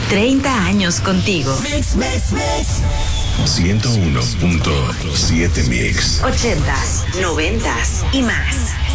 30 años contigo. Mix. 101.7 Mix. 80s, 90s y más.